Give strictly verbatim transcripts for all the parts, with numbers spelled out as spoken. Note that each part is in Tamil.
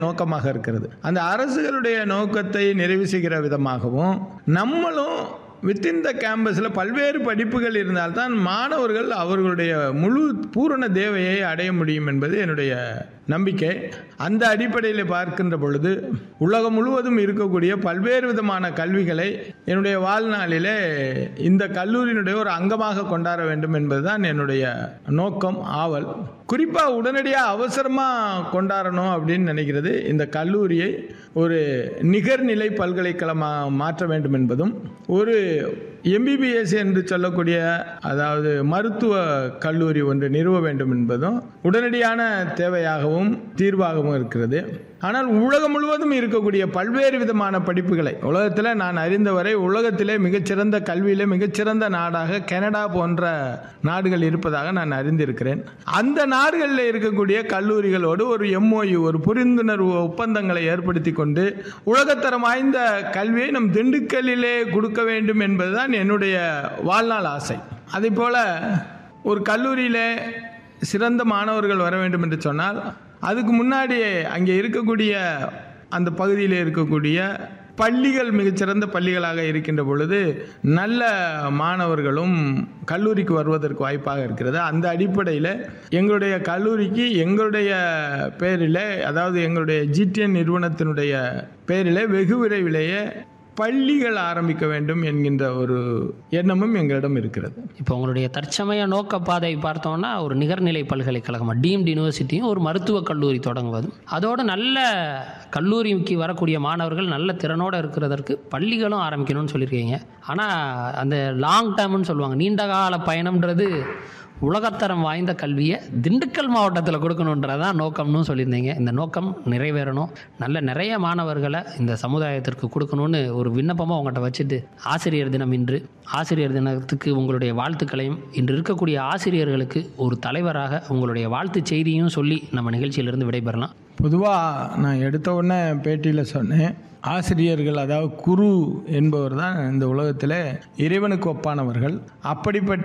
நோக்கமாக இருக்கிறது. அந்த அரசுகளுடைய நோக்கத்தை நிறைவு செய்கிற விதமாகவும் நம்மளும் வித்தின் த கேம்பஸில் பல்வேறு படிப்புகள் இருந்தால்தான் மாணவர்கள் அவர்களுடைய முழு பூரண தேவையை அடைய முடியும் என்பது என்னுடைய நம்பிக்கை. அந்த அடிப்படையில் பார்க்கின்ற பொழுது உலகம் முழுவதும் இருக்கக்கூடிய பல்வேறு விதமான கல்விகளை என்னுடைய வாழ்நாளிலே இந்த கல்லூரியினுடைய ஒரு அங்கமாக கொண்டாட வேண்டும் என்பதுதான் என்னுடைய நோக்கம், ஆவல். குறிப்பாக உடனடியாக அவசரமாக கொண்டாடணும் அப்படின்னு நினைக்கிறது இந்த கல்லூரியை ஒரு நிகர்நிலை பல்கலைக்கழகமாக மாற்ற வேண்டும் என்பதும், ஒரு எம்பிபிஎஸ் என்று சொல்லக்கூடிய அதாவது மருத்துவ கல்லூரி ஒன்று நிறுவ வேண்டும் என்பதும் உடனடியான தேவையாகவும் தீர்வாகவும் இருக்கிறது. ஆனால் உலகம் முழுவதும் இருக்கக்கூடிய பல்வேறு விதமான படிப்புகளை உலகத்தில் நான் அறிந்தவரை உலகத்திலே மிகச்சிறந்த கல்வியிலே மிகச்சிறந்த நாடாக கனடா போன்ற நாடுகள் இருப்பதாக நான் அறிந்திருக்கிறேன். அந்த நாடுகளில் இருக்கக்கூடிய கல்லூரிகளோடு ஒரு எம்ஓயு ஒரு புரிந்துணர்வு ஒப்பந்தங்களை ஏற்படுத்தி கொண்டு உலகத்தரம் வாய்ந்த கல்வியை நம் திண்டுக்கல்லிலே கொடுக்க வேண்டும் என்பதுதான் என்னுடைய வாழ்நாள் ஆசை. அதே போல ஒரு கல்லூரியிலே சிறந்த மாணவர்கள் வர வேண்டும் என்று சொன்னால் அதுக்கு முன்னாடியே அங்கே இருக்கக்கூடிய அந்த பகுதியில் இருக்கக்கூடிய பள்ளிகள் மிகச்சிறந்த பள்ளிகளாக இருக்கின்ற பொழுது நல்ல மாணவர்களும் கல்லூரிக்கு வருவதற்கு வாய்ப்பாக இருக்கிறது. அந்த அடிப்படையில் எங்களுடைய கல்லூரிக்கு எங்களுடைய பேரில், அதாவது எங்களுடைய ஜிடிஎன் நிறுவனத்தினுடைய பேரில் வெகு விரைவிலேயே பள்ளிகள் ஆரம்பிக்க வேண்டும் என்கின்ற ஒரு எண்ணமும் எங்களிடம் இருக்கிறது. இப்போ உங்களுடைய தற்சமய நோக்க பாதை பார்த்தோம்னா ஒரு நிகர்நிலை பல்கலைக்கழகம் டீம்டு யூனிவர்சிட்டியும் ஒரு மருத்துவக் கல்லூரி தொடங்குவதும், அதோடு நல்ல கல்லூரிக்கு வரக்கூடிய மாணவர்கள் நல்ல திறனோடு இருக்கிறதற்கு பள்ளிகளும் ஆரம்பிக்கணும்னு சொல்லியிருக்கீங்க. ஆனால் அந்த லாங் டேர்ம்னு சொல்லுவாங்க, நீண்ட கால பயணம்ன்றது உலகத்தரம் வாய்ந்த கல்வியை திண்டுக்கல் மாவட்டத்தில் கொடுக்கணுன்றதான் நோக்கம்னு சொல்லியிருந்தீங்க. இந்த நோக்கம் நிறைவேறணும், நல்ல நிறைய மாணவர்களை இந்த சமுதாயத்திற்கு கொடுக்கணும்னு ஒரு விண்ணப்பமாக உங்கள்கிட்ட வச்சுட்டு, ஆசிரியர் தினம் இன்று, ஆசிரியர் தினத்துக்கு உங்களுடைய வாழ்த்துக்களையும், இன்று இருக்கக்கூடிய ஆசிரியர்களுக்கு ஒரு தலைவராக உங்களுடைய வாழ்த்து செய்தியும் சொல்லி நம்ம நிகழ்ச்சியிலிருந்து விடைபெறலாம். பொதுவாக நான் எடுத்த உடனே பேட்டியில் சொன்னேன், ஆசிரியர்கள் அதாவது குரு என்பவர் தான் இந்த உலகத்தில் இறைவனுக்கு ஒப்பானவர்கள். அப்படிப்பட்ட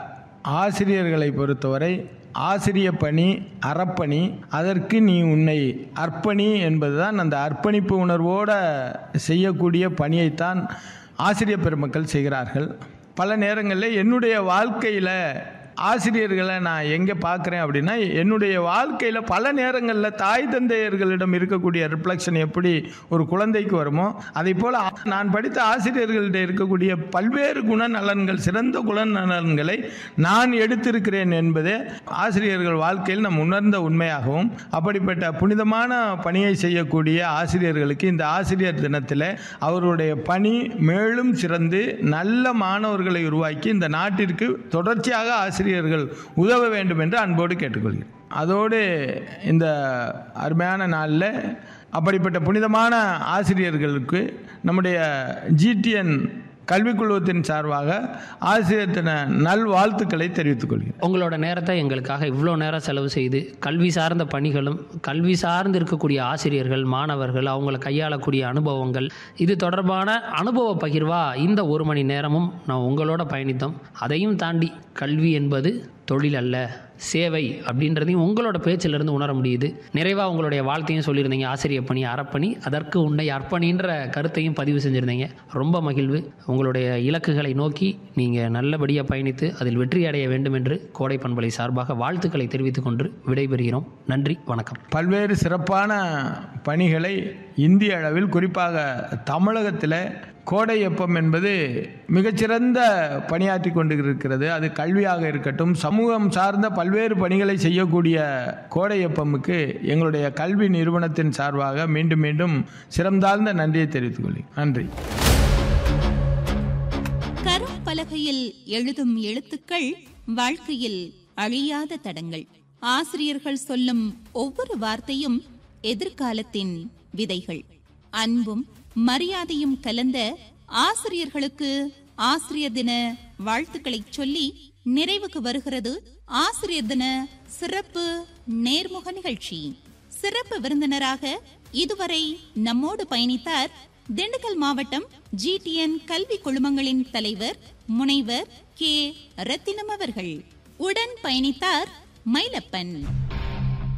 ஆசிரியர்களை பொறுத்தவரை ஆசிரிய பணி அறப்பணி, அதற்கு நீ உன்னை அர்ப்பணி என்பதுதான். அந்த அர்ப்பணிப்பு உணர்வோடு செய்யக்கூடிய பணியைத்தான் ஆசிரியர் பெருமக்கள் செய்கிறார்கள். பல நேரங்களில் என்னுடைய வாழ்க்கையில் ஆசிரியர்களை நான் எங்கே பார்க்குறேன் அப்படின்னா, என்னுடைய வாழ்க்கையில் பல நேரங்களில் தாய் தந்தையர்களிடம் இருக்கக்கூடிய ரிஃப்ளெக்ஷன் எப்படி ஒரு குழந்தைக்கு வருமோ அதை போல் நான் படித்த ஆசிரியர்களிட இருக்கக்கூடிய பல்வேறு குணநலன்கள், சிறந்த குணநலன்களை நான் எடுத்திருக்கிறேன் என்பதே ஆசிரியர்கள் வாழ்க்கையில் நம் உணர்ந்த உண்மையாகவும், அப்படிப்பட்ட புனிதமான பணியை செய்யக்கூடிய ஆசிரியர்களுக்கு இந்த ஆசிரியர் தினத்தில் அவருடைய பணி மேலும் சிறந்து நல்ல மாணவர்களை உருவாக்கி இந்த நாட்டிற்கு தொடர்ச்சியாக ஆசிரியர் ஆசிரியர்கள் உதவ வேண்டும் என்று அன்போடு கேட்டுக்கொள்கிறேன். அதோடு இந்த அருமையான நாளில் அப்படிப்பட்ட புனிதமான ஆசிரியர்களுக்கு நம்முடைய ஜிடிஎன் கல்விக் குழுவத்தின் சார்பாக ஆசிரியர் தின நல்வாழ்த்துக்களை தெரிவித்துக் கொள்கிறேன். உங்களோட நேரத்தை எங்களுக்காக இவ்வளோ நேரம் செலவு செய்து கல்வி சார்ந்த பணிகளும், கல்வி சார்ந்து இருக்கக்கூடிய ஆசிரியர்கள், மாணவர்கள், அவங்களை கையாளக்கூடிய அனுபவங்கள், இது தொடர்பான அனுபவ பகிர்வாக இந்த ஒரு மணி நேரமும் நான் உங்களோட பயணித்தோம். அதையும் தாண்டி கல்வி என்பது தொழில் அல்ல, சேவை அப்படின்றதையும் உங்களோட பேச்சிலிருந்து உணர முடியுது. நிறைவாக உங்களுடைய வாழ்த்தையும் சொல்லியிருந்தீங்க, ஆசிரியர் பணி அறப்பணி, அதற்கு உன்னை அர்ப்பணின்ற கருத்தையும் பதிவு செஞ்சுருந்தீங்க. ரொம்ப மகிழ்வு. உங்களுடைய இலக்குகளை நோக்கி நீங்கள் நல்லபடியாக பயணித்து அதில் வெற்றி அடைய வேண்டும் என்று கோடை பண்பலை சார்பாக வாழ்த்துக்களை தெரிவித்துக் கொண்டு விடைபெறுகிறோம். நன்றி, வணக்கம். பல்வேறு சிறப்பான பணிகளை இந்திய அளவில், குறிப்பாக தமிழகத்தில் கோடை எப்பம் என்பது மிகச்சிறந்த பணியாற்றி கொண்டு இருக்கிறது. அது கல்வியாக இருக்கட்டும், சமூகம் சார்ந்த பல்வேறு பணிகளை செய்யக்கூடிய கோடை எப்பமுக்கு எங்களுடைய கல்வி நிறுவனத்தின் சார்பாக மீண்டும் மீண்டும் சிறந்தாழ்ந்த நன்றியை தெரிவித்துக் கொள்கிறேன். நன்றி. கரும்பலகையில் எழுதும் எழுத்துக்கள் வாழ்க்கையில் அழியாத தடங்கள். ஆசிரியர்கள் சொல்லும் ஒவ்வொரு வார்த்தையும் எதிர்காலத்தின் விதைகள். அன்பும் மரியாதையும் கலந்த ஆசிரியர்களுக்கு ஆசிரியர் தின வாழ்த்துக்களை சொல்லி நிறைவுக்கு வருகிறது ஆசிரியர் தின சிறப்பு நேர்முக நிகழ்ச்சி. சிறப்பு விருந்தினராக இதுவரை நம்மோடு பயணித்தார் திண்டுக்கல் மாவட்டம் ஜிடிஎன் கல்வி குழுமங்களின் தலைவர் முனைவர் கே ரத்தினம் அவர்கள். உடன் பயணித்தார் மயிலப்பன்.